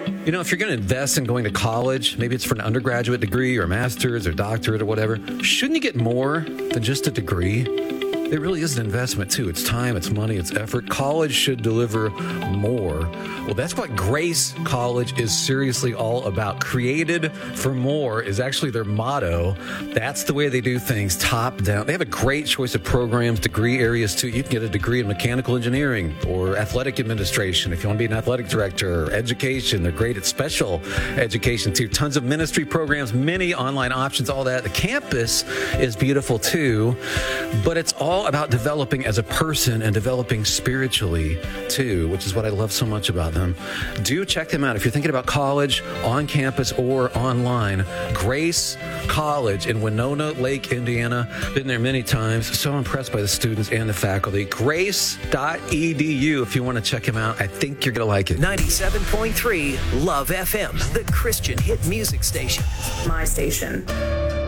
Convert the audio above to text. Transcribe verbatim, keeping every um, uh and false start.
You know, if you're going to invest in going to college, maybe it's for an undergraduate degree or a master's or doctorate or whatever, shouldn't you get more than just a degree? It really is an investment, too. It's time, it's money, it's effort. College should deliver more. Well, that's what Grace College is seriously all about. Created for more is actually their motto. That's the way they do things, top down. They have a great choice of programs, degree areas, too. You can get a degree in mechanical engineering or athletic administration if you want to be an athletic director, or education. They're great at special education, too. Tons of ministry programs, many online options, all that. The campus is beautiful, too, but it's all about developing as a person and developing spiritually too, which is what I love so much about them. Do check them out if you're thinking about college on campus or online. Grace College in Winona Lake, Indiana. Been there many times. So impressed by the students and the faculty. grace dot e d u if you want to check them out. I think you're going to like it. ninety-seven point three Love F M, the Christian hit music station. My station.